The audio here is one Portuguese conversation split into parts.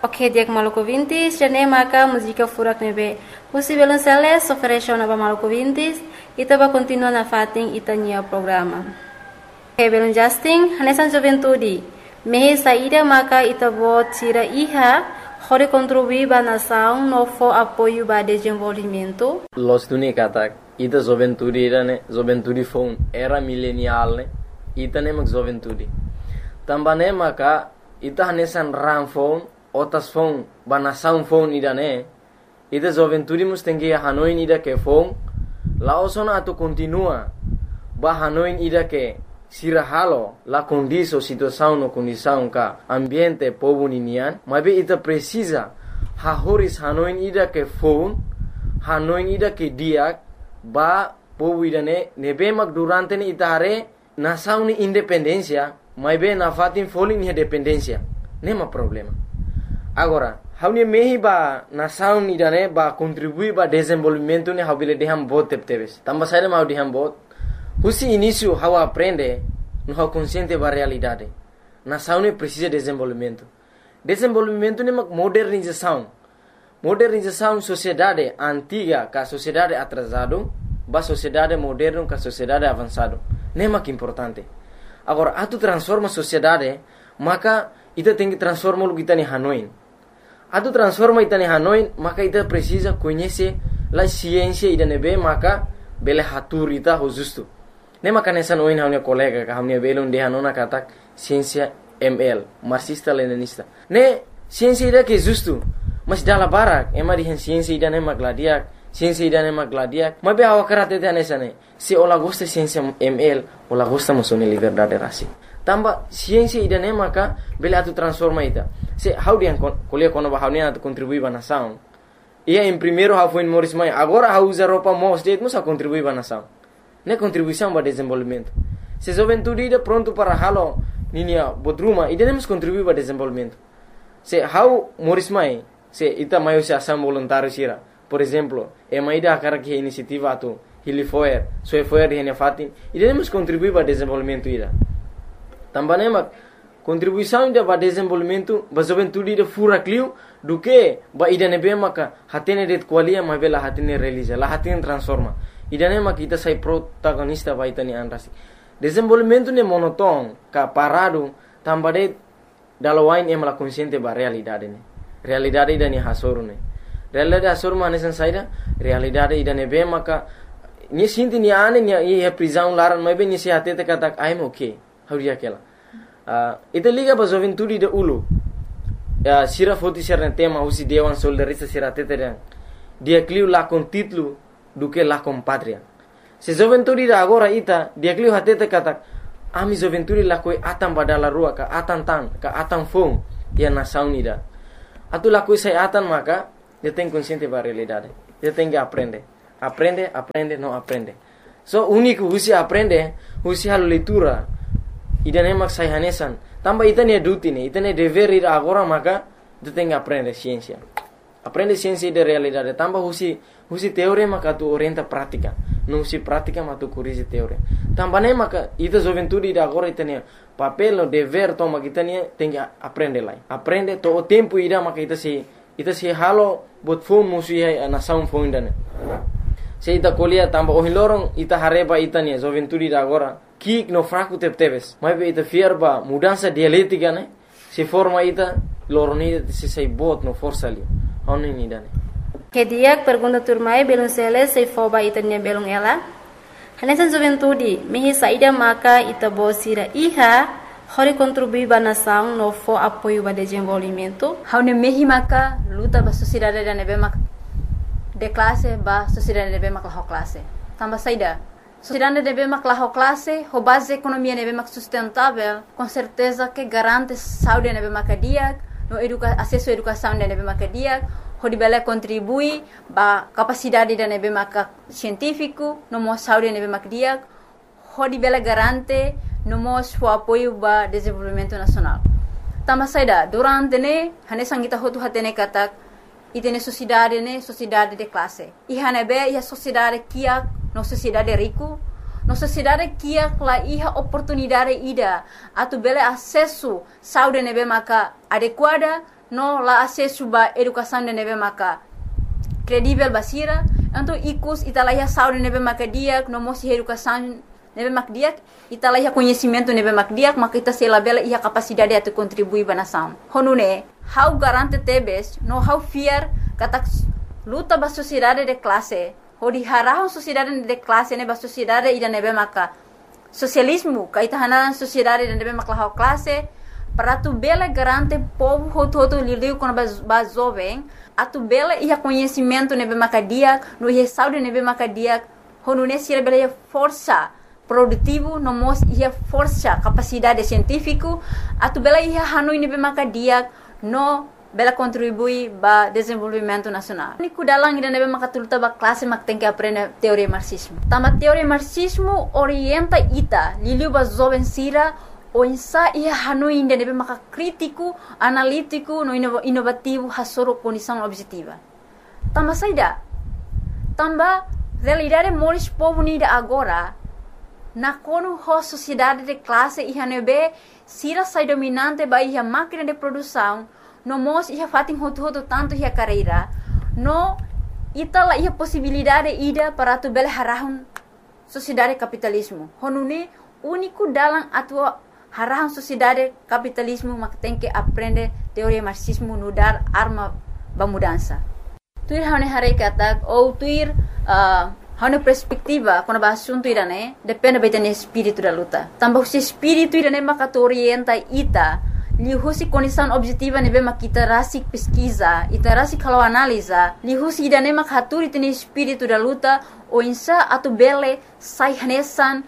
Ok, diak Maluku Vintis, jane maka música furak nebe. Pusi violonceles ofereceu na Maluku Vintis, ita ba continua na fating ita nia programa. Ok, belum Justin, hanesan juventude. Mehe saída maka ita bo tira iha, hore contribuir ba nação no for apoio ba desenvolvimento. Los tuni katak, ita juventude irane, juventude phone era milenial ne, ita ne mak juventude. Tambane maka ita hanesan ram phone otas phone banasaun phone ida ne ida juventude mustengi hanoin ida ke phone laosona atu continua ba hanoin ida ke sirahalo la condiso situação no condição ka ambiente povo ninian mabe ita precisa hahoris hanoin ida ke phone hanoin ida ke diak ba povo ida ne nebemak durante ne itare nação ni independencia mabe na fatin folin ni dependencia nema problema. Agora, haune mehi ba nação ni dane ba contribui ba desenvolvimento ne habile deham bot tepteves. Tamba saída mau deham bot. Husi início hawa aprende no hau consciente ba realidade. Nação ne precisa desenvolvimento. Desenvolvimento ne mak modernização. Modernização sociedade antiga ka sociedade atrasado ba sociedade moderno ka sociedade avançado. Ne mak importante. Agora, atu transforma sociedade, maka ita tem que transformar o que está em Hanoi. Atu transforma ita em Hanoi, maka ita precisa conhecer a ciência ida nebe, maka bele hatur ita ho justo. Ne maka nessa noin hamne colega ka hamne belon de hanona katak ciência ML, marxista leninista. Ne ciência ida que justo, mas dala barak, ema di ciência ida ne magladiak, ciência ida ne magladiak. Mabe awa karate te nessa ne. Se ola gosta ciência ML, ola gosta musone liberdade rasi. Tamba ciência ida ne maka bele atu transforma ita. Se how dia kuliah kono ba haunia atu contribui ba nação. Ia em primeiro ha foi em Morris Mai, agora ha usa roupa mos de musa contribui ba nação. Ne contribuição ba desenvolvimento. Se juventude ida pronto para halo ninia bodruma ida nemos contribui ba desenvolvimento. Se how Morris Mai, se ita maio se ação voluntário sira. Por exemplo, e mai da cara que iniciativa atu Hilifoer, Soefoer de fatin, ida nemos contribui ba desenvolvimento ida. Também mak contribuição ida ba desenvolvimento ba juventude ida fura clio do que ba ida nebe maka hatene det qualia ma bela hatene realiza la hatene transforma ida ne mak ita sai protagonista ba ita ni anrasi desenvolvimento ne monoton ka parado tambade dalawain em la consciente ba realidade ne realidade ida ni hasoru ne realidade hasoru mane san saida realidade ida nebe maka ni sinti ni ane ni e prisão laran ma be ni se hatete katak I'm okay hauria kela ita liga ba juventude de ulu sira foti sira tema usi dewan soldarista sira teteren dia clio la con título do que la com patria se juventude da agora ita dia clio hatete katak ami juventude la koi atam badala rua ka atan tan ka atan fong ya nação ida atu la koi sai atan maka dia tem consciente ba realidade dia tem que aprender não aprende so único usi aprende usi hal leitura ida ne mak sai hanesan tamba ita ne duty ne ita ne dever ida agora maka tu tem que aprender ciência de realidade tamba husi teoria maka tu orienta prática não husi prática maka tu corrige teoria tamba ne maka ita juventude ida agora ita ne papel no dever toma kita ne tem que aprender lá aprende to o tempo ida maka ita se halo bot phone musi hai nação phone dane se ita colia tamba o hilorong ita hareba ita ne juventude ida agora kik no fraco tepteves mas ita fierba mudança dialética né se forma ita loroni se sai bot no força ali oni ni dane Que dia pergunta turmai belum sele se foba ita nia belum ela hanesan juventude mehi saída maka ita bosira iha hori contribui ba nação no fo apoio ba desenvolvimento haune mehi maka luta ba sociedade da nebe mak de classe ba sociedade nebe mak la classe tamba saída sociedade nebe mak la classe ho base economia nebe mak sustentável com certeza que garante saúde nebe mak dia no acesso à educação nebe mak dia ho dibele contribui ba capacidade da nebe mak científico no mo saúde nebe mak dia ho dibele garante no mo o apoio ba desenvolvimento nacional tamba saída durante ne hane sangita ho tu hatene katak itene sociedade de classe iha nebe ia sociedade kia no sociedade rico no sociedade kia la iha oportunidade ida atu bele acesso saúde nebe maka adequada no la acesso ba educação de nebe maka credível basira, então icus italaya saúde nebe maka diak, no mosi educação nebe mak diak, italaya conhecimento nebe mak diak, maka ita se labela ia capacidade de contribuir ba nação. Honune, how garante tebes, no how fear kata luta ba sociedade de classe, hodi harahon sociedade de classe ne ba sociedade ida nebe maka socialismo, kaita hanan sociedade de nebe maka how classe, para tu bela garante povo hoto lidiu com ba jovem, a tu bela ia conhecimento nebe maka diak, no ia saúde nebe maka diak, honune sira bela ia força produtivo, no mos ia força capacidade científico, a tu bela ia hanui nebe maka diak, no bela contribui ba desenvolvimento nacional. Niku dalang ida nebe maka tuluta ba classe mak tem que aprender teoria marxismo. Tama teoria marxismo orienta ita, liliu ba jovem sira, o insa ia hanui ida nebe maka crítico, analítico, no inovativo, hasoro condição objetiva. Tama saida. Tamba realidade moris povo nida agora, na kono ho sociedade de classe ia nebe sira sai dominante ba ia máquina de produção, no mos ia fatin hoto tanto ia carreira, no itala ia possibilidade ida para tu bela harahun sociedade capitalismo. Honune único dalam atua harahun sociedade capitalismo mak tem que aprender teoria marxismo no dar arma ba mudança. Tuir hane hare kata ou tuir hane perspectiva quando ba assunto irane depende betane espírito da luta. Tambah se espírito irane mak orienta ita lihusi condição objetiva nebe mak kita rasik pesquisa, ita rasik kalau analisa, lihusi idane mak haturi tene espírito da luta o insa atu bele sai hanesan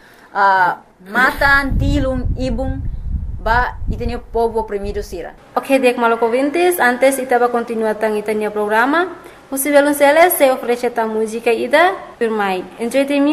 matan tilung ibung ba itene povo oprimido sira. Ok, dek Maloko Vintis, antes ita va continuar tang itania programa. Musivelun Celes se oferece ta música ida, firmai. Entretenimento